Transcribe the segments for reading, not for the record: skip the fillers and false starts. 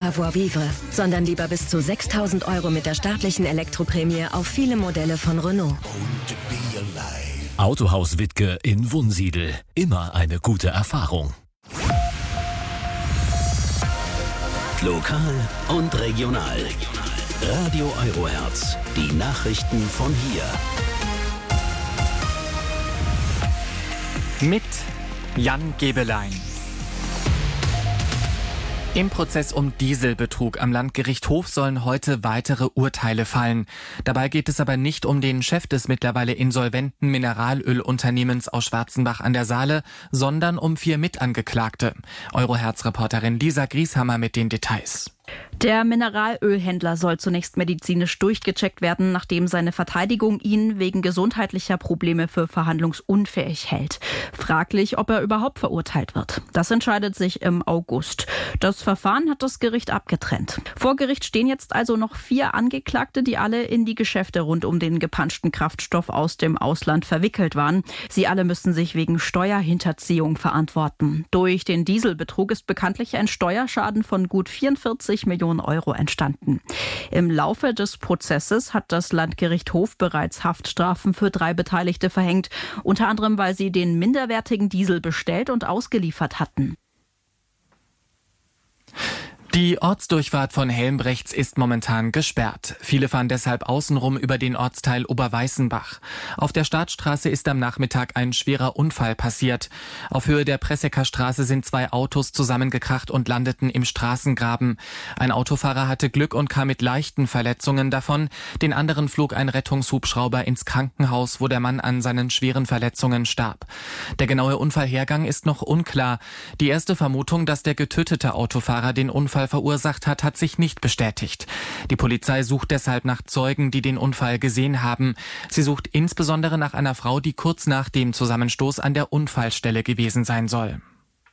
Savoir Vivre, sondern lieber bis zu 6.000 € mit der staatlichen Elektroprämie auf viele Modelle von Renault. Autohaus Wittke in Wunsiedel. Immer eine gute Erfahrung. Lokal und regional. Radio Eurohertz. Die Nachrichten von hier. Mit Jan Gebelein. Im Prozess um Dieselbetrug am Landgericht Hof sollen heute weitere Urteile fallen. Dabei geht es aber nicht um den Chef des mittlerweile insolventen Mineralölunternehmens aus Schwarzenbach an der Saale, sondern um 4 Mitangeklagte. Eurohertz-Reporterin Lisa Grieshammer mit den Details. Der Mineralölhändler soll zunächst medizinisch durchgecheckt werden, nachdem seine Verteidigung ihn wegen gesundheitlicher Probleme für verhandlungsunfähig hält. Fraglich, ob er überhaupt verurteilt wird. Das entscheidet sich im August. Das Verfahren hat das Gericht abgetrennt. Vor Gericht stehen jetzt also noch 4 Angeklagte, die alle in die Geschäfte rund um den gepanschten Kraftstoff aus dem Ausland verwickelt waren. Sie alle müssen sich wegen Steuerhinterziehung verantworten. Durch den Dieselbetrug ist bekanntlich ein Steuerschaden von gut 44 Millionen € entstanden. Im Laufe des Prozesses hat das Landgericht Hof bereits Haftstrafen für 3 Beteiligte verhängt, unter anderem, weil sie den minderwertigen Diesel bestellt und ausgeliefert hatten. Die Ortsdurchfahrt von Helmbrechts ist momentan gesperrt. Viele fahren deshalb außenrum über den Ortsteil Oberweißenbach. Auf der Startstraße ist am Nachmittag ein schwerer Unfall passiert. Auf Höhe der Pressecker Straße sind 2 Autos zusammengekracht und landeten im Straßengraben. Ein Autofahrer hatte Glück und kam mit leichten Verletzungen davon. Den anderen flog ein Rettungshubschrauber ins Krankenhaus, wo der Mann an seinen schweren Verletzungen starb. Der genaue Unfallhergang ist noch unklar. Die erste Vermutung, dass der getötete Autofahrer den Unfall verursacht hat sich nicht bestätigt. Die Polizei sucht deshalb nach Zeugen, die den Unfall gesehen haben. Sie sucht insbesondere nach einer Frau, die kurz nach dem Zusammenstoß an der Unfallstelle gewesen sein soll.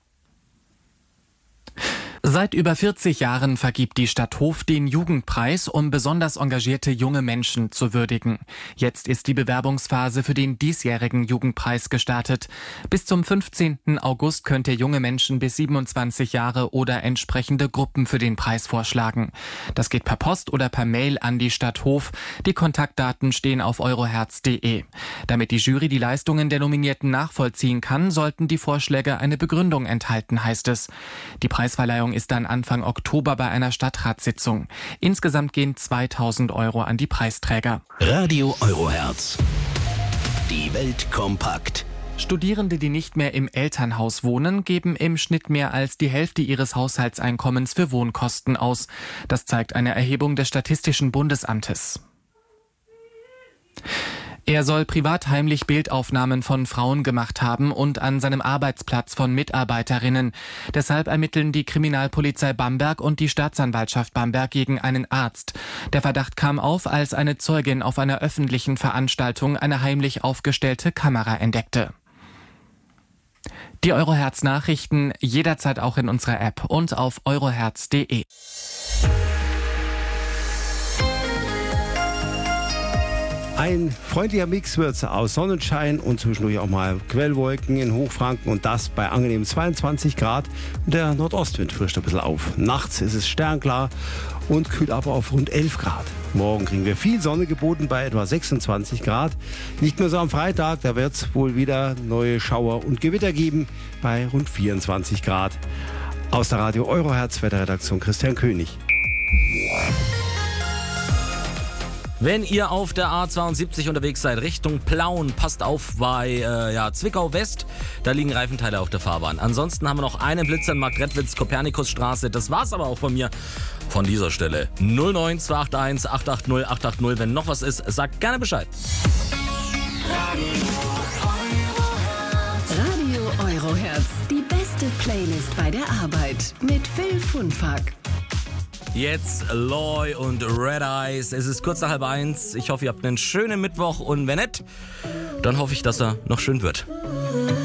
Seit über 40 Jahren vergibt die Stadt Hof den Jugendpreis, um besonders engagierte junge Menschen zu würdigen. Jetzt ist die Bewerbungsphase für den diesjährigen Jugendpreis gestartet. Bis zum 15. August könnt ihr junge Menschen bis 27 Jahre oder entsprechende Gruppen für den Preis vorschlagen. Das geht per Post oder per Mail an die Stadt Hof. Die Kontaktdaten stehen auf eurohertz.de. Damit die Jury die Leistungen der Nominierten nachvollziehen kann, sollten die Vorschläge eine Begründung enthalten, heißt es. Die Preisverleihung ist dann Anfang Oktober bei einer Stadtratssitzung. Insgesamt gehen 2.000 € an die Preisträger. Radio Eurohertz. Die Welt kompakt. Studierende, die nicht mehr im Elternhaus wohnen, geben im Schnitt mehr als die Hälfte ihres Haushaltseinkommens für Wohnkosten aus. Das zeigt eine Erhebung des Statistischen Bundesamtes. Er soll privat heimlich Bildaufnahmen von Frauen gemacht haben und an seinem Arbeitsplatz von Mitarbeiterinnen. Deshalb ermitteln die Kriminalpolizei Bamberg und die Staatsanwaltschaft Bamberg gegen einen Arzt. Der Verdacht kam auf, als eine Zeugin auf einer öffentlichen Veranstaltung eine heimlich aufgestellte Kamera entdeckte. Die Eurohertz-Nachrichten jederzeit auch in unserer App und auf eurohertz.de. Ein freundlicher Mix wird's aus Sonnenschein und zwischendurch auch mal Quellwolken in Hochfranken und das bei angenehmen 22 Grad. Und der Nordostwind frischt ein bisschen auf. Nachts ist es sternklar und kühlt aber auf rund 11 Grad. Morgen kriegen wir viel Sonne geboten bei etwa 26 Grad. Nicht mehr so am Freitag, da wird's wohl wieder neue Schauer und Gewitter geben bei rund 24 Grad. Aus der Radio Eurohertz Wetterredaktion Christian König. Wenn ihr auf der A72 unterwegs seid, Richtung Plauen, passt auf bei Zwickau West. Da liegen Reifenteile auf der Fahrbahn. Ansonsten haben wir noch einen Blitzer in Marktredwitz, Kopernikusstraße. Das war's aber auch von mir von dieser Stelle. 09281 880 880. Wenn noch was ist, sagt gerne Bescheid. Radio Eurohertz. Die beste Playlist bei der Arbeit. Mit Phil Funfack. Jetzt Loy und Red Eyes. Es ist kurz nach 12:30. Ich hoffe, ihr habt einen schönen Mittwoch und wenn nicht, dann hoffe ich, dass er noch schön wird.